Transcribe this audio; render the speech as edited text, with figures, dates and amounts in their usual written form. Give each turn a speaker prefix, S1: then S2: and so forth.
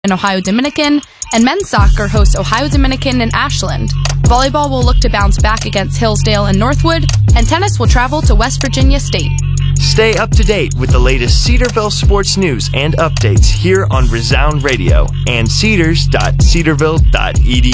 S1: in Ohio Dominican, and men's soccer hosts Ohio Dominican and Ashland. Volleyball will look to bounce back against Hillsdale and Northwood, and tennis will travel to West Virginia State.
S2: Stay up to date with the latest Cedarville sports news and updates here on Resound Radio and cedars.cedarville.edu.